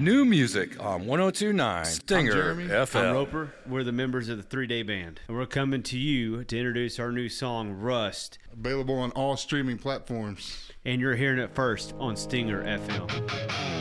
New music on 1029 Stinger Jeremy. FM. I'm Roper. We're the members of the 3-Day Band. And we're coming to you to introduce our new song, Rust. Available on all streaming platforms. And you're hearing it first on Stinger FM.